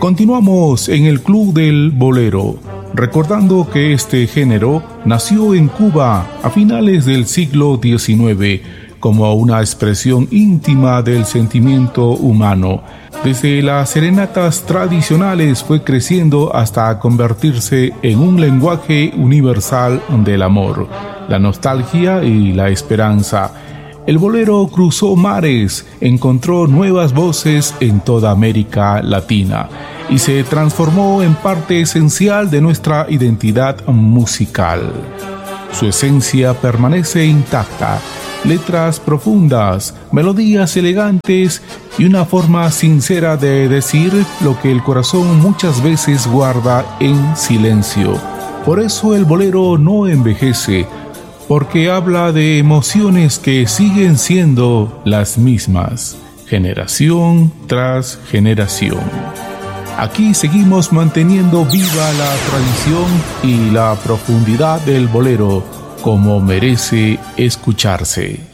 Continuamos en el Club del Bolero, recordando que este género nació en Cuba a finales del siglo XIX como una expresión íntima del sentimiento humano. Desde las serenatas tradicionales fue creciendo hasta convertirse en un lenguaje universal del amor, la nostalgia y la esperanza. El bolero cruzó mares, encontró nuevas voces en toda América Latina y se transformó en parte esencial de nuestra identidad musical. Su esencia permanece intacta. Letras profundas, melodías elegantes y una forma sincera de decir lo que el corazón muchas veces guarda en silencio. Por eso el bolero no envejece, porque habla de emociones que siguen siendo las mismas, generación tras generación. Aquí seguimos manteniendo viva la tradición y la profundidad del bolero, como merece escucharse.